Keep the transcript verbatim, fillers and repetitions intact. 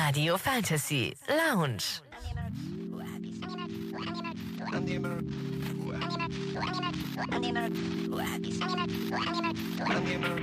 Radio Fantasy Lounge. I'm the American who happy. I'm the American who happy. I'm the American who happy. I'm the American